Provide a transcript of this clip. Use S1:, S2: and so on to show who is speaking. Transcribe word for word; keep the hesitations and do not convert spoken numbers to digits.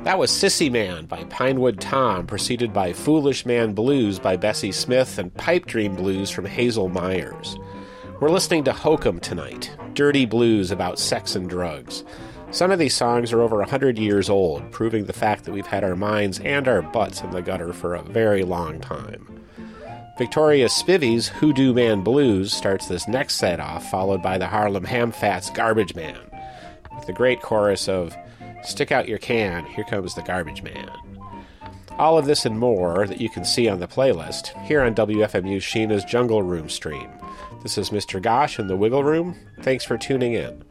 S1: That was Sissy Man by Pinewood Tom, preceded by Foolish Man Blues by Bessie Smith and Pipe Dream Blues from Hazel Myers. We're listening to Hokum tonight, dirty blues about sex and drugs. Some of these songs are over one hundred years old, proving the fact that we've had our minds and our butts in the gutter for a very long time. Victoria Spivy's Hoodoo Man Blues starts this next set off, followed by the Harlem Hamfats' Garbage Man, with the great chorus of "Stick out your can, here comes the garbage man." All of this and more that you can see on the playlist here on W F M U Sheena's Jungle Room stream. This is Mister Gosh in the Wiggle Room. Thanks for tuning in.